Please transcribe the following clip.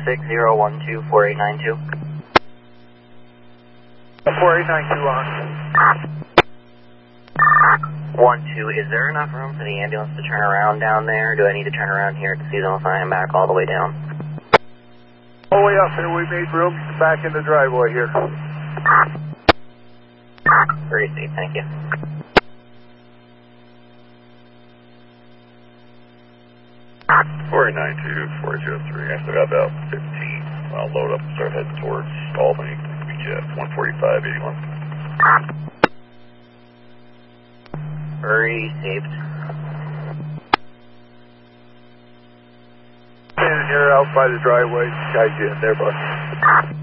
60124892. 4892 on. 12, is there enough room for the ambulance to turn around down there? Do I need to turn around here at the seasonal sign and back all the way down? All the way up here, we made room back in the driveway here. Very safe, thank you. Four 402-403. I still got about 15. I'll load up and start heading towards Albany. BGF 145-81. Very safe. Standing here out by the driveway, guys, you in there, bud.